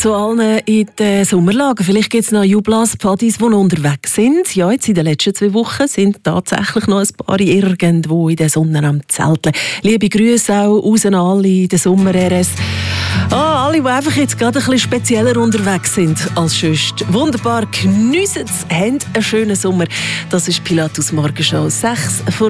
Zu allen in den Sommerlagen. Vielleicht gibt es noch Jublas-Paddies, die noch unterwegs sind. Ja, jetzt in den letzten 2 Wochen sind tatsächlich noch ein paar irgendwo in der Sonne am Zelteln. Liebe Grüße auch raus an alle in der Sommer-RS. Alle, die einfach jetzt gerade ein bisschen spezieller unterwegs sind als sonst. Wunderbar, geniessen es, habt einen schönen Sommer. Das ist Pilatus Morgenshow 6 vor